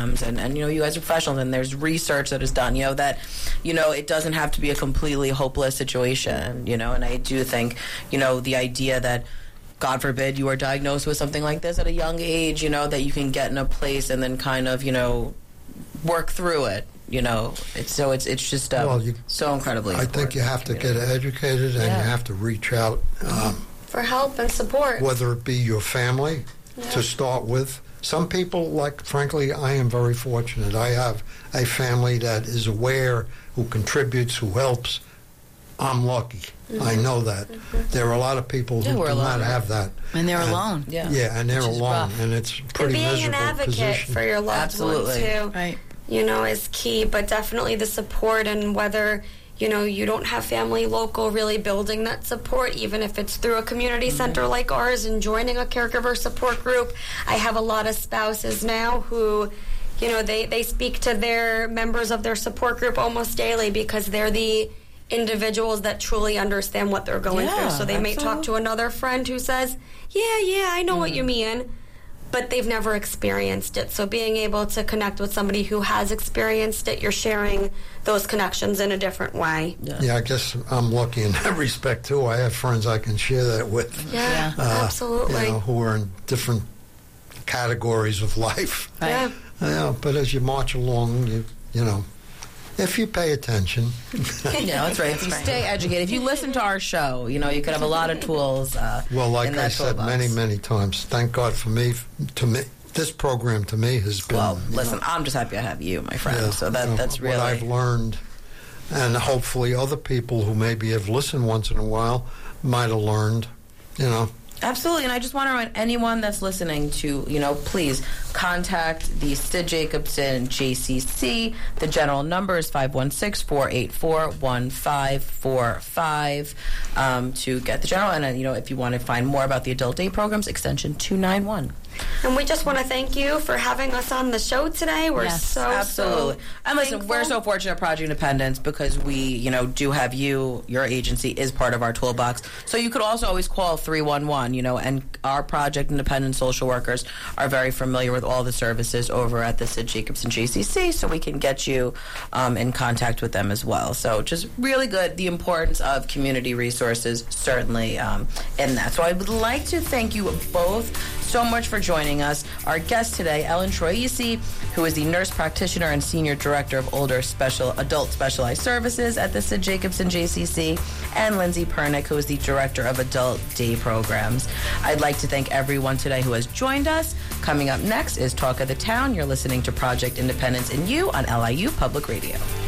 programs, and you guys are professionals, and there's research that is done, that, it doesn't have to be a completely hopeless situation, and I do think, the idea that, God forbid, you are diagnosed with something like this at a young age, that you can get in a place and then kind of, work through it. It's just so incredibly important. I think you have to get educated, and you have to reach out for help and support. Whether it be your family to start with. Some people, frankly, I am very fortunate. I have a family that is aware, who contributes, who helps. I'm lucky. Mm-hmm. I know that. Mm-hmm. There are a lot of people who do not have that. And they're alone. Yeah, and they're alone. Rough. And it's pretty miserable being an advocate position. For your loved ones, too. Right. Is key, but definitely the support, and whether, you don't have family local, really building that support, even if it's through a community center like ours and joining a caregiver support group. I have a lot of spouses now who, they speak to their members of their support group almost daily because they're the individuals that truly understand what they're going through. So they may talk to another friend who says, yeah, I know what you mean, but they've never experienced it. So being able to connect with somebody who has experienced it, you're sharing those connections in a different way. Yeah, I guess I'm lucky in that respect, too. I have friends I can share that with. Yeah, absolutely. Who are in different categories of life. Right. Yeah, but as you march along, if you pay attention. That's right. If you stay educated, if you listen to our show, you could have a lot of tools. Well, like I said many, many times, thank God for me. To me, this program to me has been. Well, listen, I'm just happy I have you, my friend. So that's really what I've learned, and hopefully other people who maybe have listened once in a while might have learned. Absolutely, and I just want to remind anyone that's listening to, please contact the Sid Jacobson JCC. The general number is 516-484-1545 to get the general. And, if you want to find more about the adult day programs, extension 291. And we just want to thank you for having us on the show today. We're absolutely. And listen, thankful. We're so fortunate at Project Independence because we, do have you. Your agency is part of our toolbox. So you could also always call 311, and our Project Independence social workers are very familiar with all the services over at the Sid Jacobson JCC, so we can get you in contact with them as well. So just really good, the importance of community resources, certainly in that. So I would like to thank you both so much for joining us. Our guest today, Ellen Troisi, who is the nurse practitioner and senior director of adult specialized services at the Sid Jacobson JCC, and Lindsay Pernick, who is the director of adult day programs. I'd like to thank everyone today who has joined us. Coming up next is Talk of the Town. You're listening to Project Independence and You on LIU Public Radio.